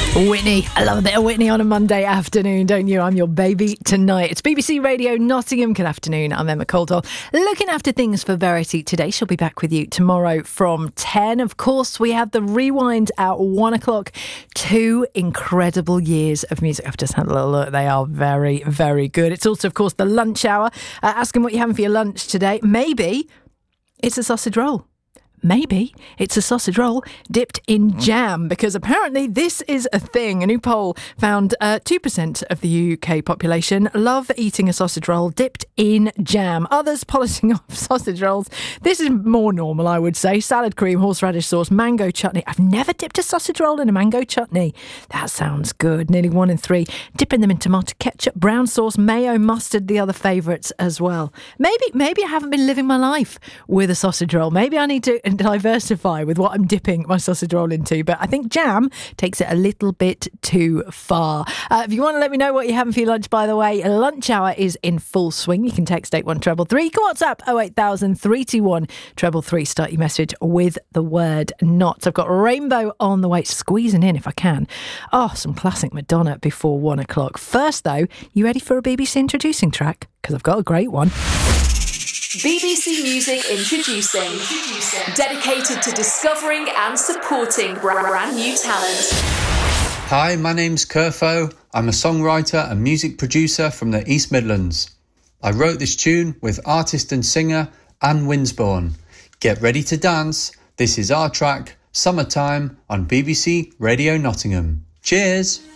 Whitney, I love a bit of Whitney on a Monday afternoon, don't you? I'm your baby tonight. It's BBC Radio Nottingham. Good afternoon, I'm Emma Caldwell. Looking after things for Verity today. She'll be back with you tomorrow from 10. Of course, we have the rewind at 1 o'clock. 2 incredible years of music. I've just had a little look. They are very, very good. It's also, of course, the lunch hour. Asking what you're having for your lunch today. Maybe it's a sausage roll. Maybe it's a sausage roll dipped in jam, because apparently this is a thing. A new poll found 2% of the UK population love eating a sausage roll dipped in jam. Others polishing off sausage rolls. This is more normal, I would say. Salad cream, horseradish sauce, mango chutney. I've never dipped a sausage roll in a mango chutney. That sounds good. Nearly 1 in 3 dipping them in tomato ketchup, brown sauce, mayo, mustard, the other favourites as well. Maybe I haven't been living my life with a sausage roll. Maybe I need to diversify with what I'm dipping my sausage roll into, but I think jam takes it a little bit too far. If you want to let me know what you're having for your lunch, by the way, lunch hour is in full swing. You can text 81333. You can WhatsApp 08000 321 333. Start your message with the word not. I've got Rainbow on the way, squeezing in if I can. Oh, some classic Madonna before 1 o'clock. First though, you ready for a BBC introducing track? Because I've got a great one. BBC Music Introducing. Dedicated to discovering and supporting brand new talent. Hi, my name's Kerfo. I'm a songwriter and music producer from the East Midlands. I wrote this tune with artist and singer Anne Winsborne. Get ready to dance. This is our track, Summertime, on BBC Radio Nottingham. Cheers!